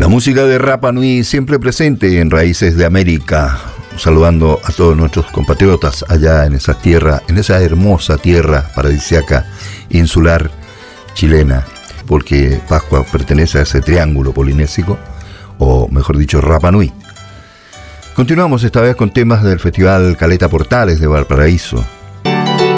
La música de Rapa Nui siempre presente en Raíces de América, saludando a todos nuestros compatriotas allá en esa tierra, en esa hermosa tierra paradisíaca insular chilena, porque Pascua pertenece a ese triángulo polinésico, o mejor dicho, Rapa Nui. Continuamos esta vez con temas del Festival Caleta Portales de Valparaíso,